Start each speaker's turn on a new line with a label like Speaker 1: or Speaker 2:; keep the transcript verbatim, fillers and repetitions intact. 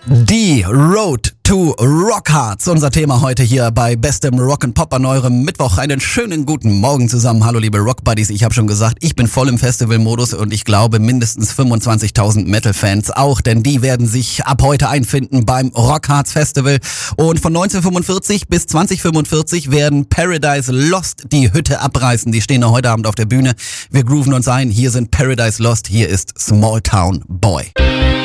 Speaker 1: Die Road to Rock Hearts, unser Thema heute hier bei bestem Rock and Pop an eurem Mittwoch. Einen schönen guten Morgen zusammen. Hallo liebe Rock Buddies, ich habe schon gesagt, ich bin voll im Festivalmodus und ich glaube mindestens fünfundzwanzigtausend Metal-Fans auch, denn die werden sich ab heute einfinden beim Rock Hearts Festival. Und von neunzehnhundertfünfundvierzig bis zweitausendfünfundvierzig werden Paradise Lost die Hütte abreißen. Die stehen heute Abend auf der Bühne. Wir grooven uns ein. Hier sind Paradise Lost, hier ist Small Town Boy.